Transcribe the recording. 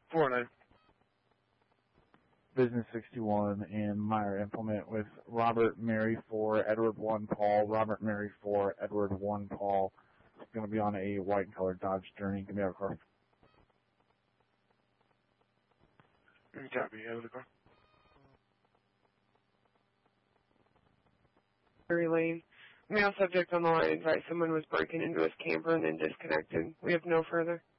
4-9. Business 61 and Meyer Implement with Robert Mary 4, Edward 1 Paul, Robert Mary 4, Edward 1 Paul. It's going to be on a white and colored Dodge Journey. Can we have a car? Copy. Out of the car. Lane. Male subject on the line advised someone was breaking into his camper and then disconnected. We have no further.